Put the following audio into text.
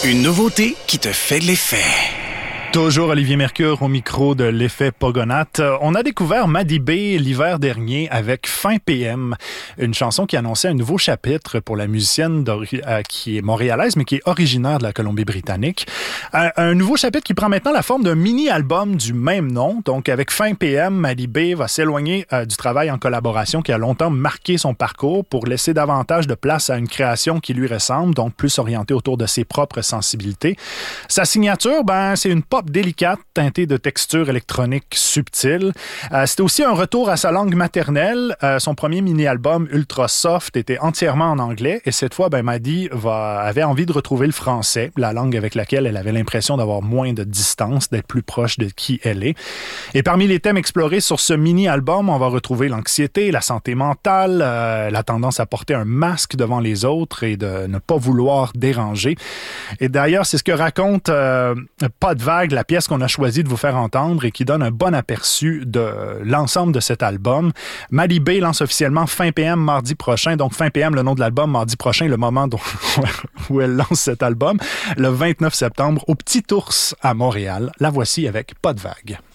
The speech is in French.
Une nouveauté qui te fait de l'effet. Toujours Olivier Mercure au micro de l'effet Pogonat. On a découvert Maddie B l'hiver dernier avec Fin PM, une chanson qui annonçait un nouveau chapitre pour la musicienne qui est montréalaise mais qui est originaire de la Colombie-Britannique. Un nouveau chapitre qui prend maintenant la forme d'un mini-album du même nom. Donc avec Fin PM, Maddie B va s'éloigner du travail en collaboration qui a longtemps marqué son parcours pour laisser davantage de place à une création qui lui ressemble, donc plus orientée autour de ses propres sensibilités. Sa signature, c'est une pop délicate, teintée de textures électroniques subtiles. C'était aussi un retour à sa langue maternelle. Son premier mini-album, Ultra Soft, était entièrement en anglais. Et cette fois, Maddie avait envie de retrouver le français, la langue avec laquelle elle avait l'impression d'avoir moins de distance, d'être plus proche de qui elle est. Et parmi les thèmes explorés sur ce mini-album, on va retrouver l'anxiété, la santé mentale, la tendance à porter un masque devant les autres et de ne pas vouloir déranger. Et d'ailleurs, c'est ce que raconte Pas de vague, la pièce qu'on a choisi de vous faire entendre et qui donne un bon aperçu de l'ensemble de cet album. Maddie B lance officiellement Fin PM mardi prochain. Donc Fin PM, le nom de l'album, mardi prochain, le moment où elle lance cet album, le 29 septembre au Petit Ours à Montréal. La voici avec Pas de vague.